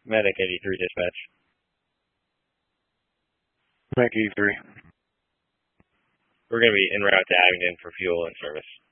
Medic 83 dispatch. Medic 83. We're going to be en route to Abingdon for fuel and service.